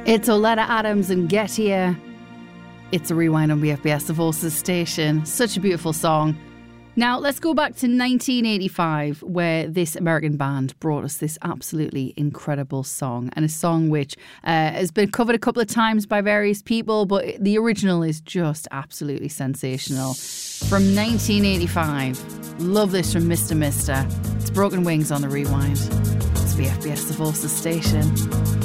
It's Oleta Adams and Get Here. It's a rewind on BFBS, the Voices station. Such a beautiful song. Now, let's go back to 1985, where this American band brought us this absolutely incredible song, and a song which has been covered a couple of times by various people, but the original is just absolutely sensational. From 1985, love this from Mr. Mister. It's Broken Wings on the rewind. It's BFBS, the Voices station.